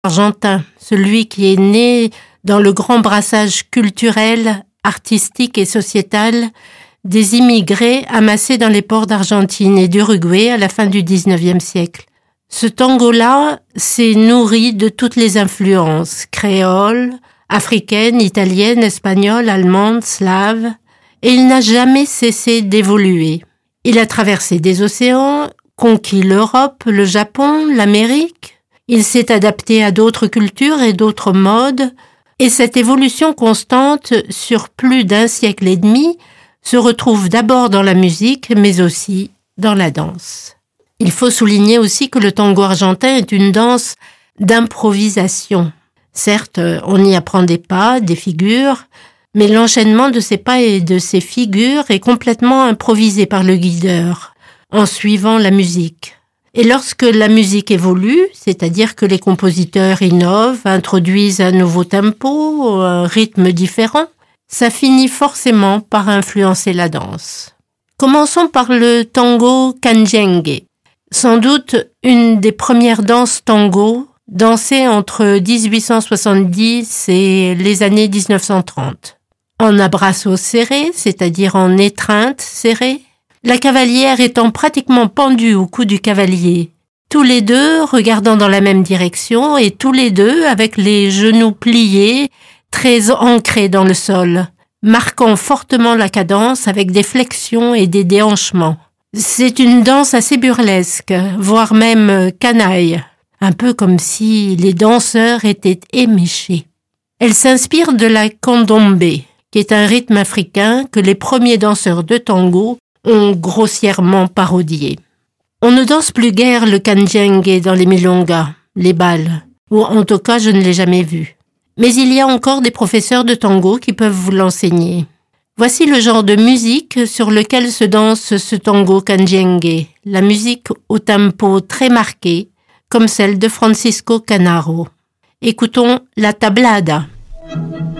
argentin, celui qui est né dans le grand brassage culturel, artistique et sociétal des immigrés amassés dans les ports d'Argentine et d'Uruguay à la fin du XIXe siècle. Ce tango-là s'est nourri de toutes les influences créoles, africaines, italiennes, espagnoles, allemandes, slaves, et il n'a jamais cessé d'évoluer. Il a traversé des océans, conquis l'Europe, le Japon, l'Amérique. Il s'est adapté à d'autres cultures et d'autres modes, et cette évolution constante sur plus d'un siècle et demi se retrouve d'abord dans la musique, mais aussi dans la danse. Il faut souligner aussi que le tango argentin est une danse d'improvisation. Certes, on y apprend des pas, des figures, mais l'enchaînement de ces pas et de ces figures est complètement improvisé par le guideur, en suivant la musique. Et lorsque la musique évolue, c'est-à-dire que les compositeurs innovent, introduisent un nouveau tempo, un rythme différent, ça finit forcément par influencer la danse. Commençons par le tango canyengue, sans doute une des premières danses tango dansées entre 1870 et les années 1930. En abrazo serré, c'est-à-dire en étreinte serrée, la cavalière étant pratiquement pendue au cou du cavalier, tous les deux regardant dans la même direction et tous les deux avec les genoux pliés, très ancrés dans le sol, marquant fortement la cadence avec des flexions et des déhanchements. C'est une danse assez burlesque, voire même canaille, un peu comme si les danseurs étaient éméchés. Elle s'inspire de la candombe, qui est un rythme africain que les premiers danseurs de tango ont grossièrement parodié. On ne danse plus guère le canyengue dans les milongas, les bals, ou en tout cas je ne l'ai jamais vu. Mais il y a encore des professeurs de tango qui peuvent vous l'enseigner. Voici le genre de musique sur lequel se danse ce tango canyengue, la musique au tempo très marqué, comme celle de Francisco Canaro. Écoutons la tablada.